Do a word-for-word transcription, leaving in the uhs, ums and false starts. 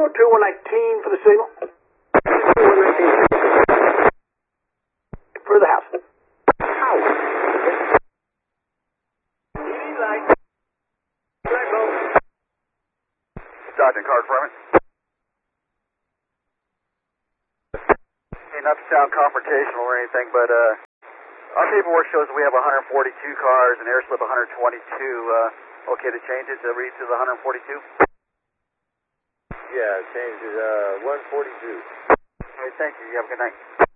two one nineteen for the signal. two one nineteen. For the house. Sergeant Carr, Foreman. Hey, not to sound confrontational or anything, but uh, our paperwork shows that we have one hundred forty-two cars and airslip one hundred twenty-two. Uh, okay to change it to read to the one hundred forty-two? Yeah, change it, uh, one forty-two. Okay, thank you. You have a good night.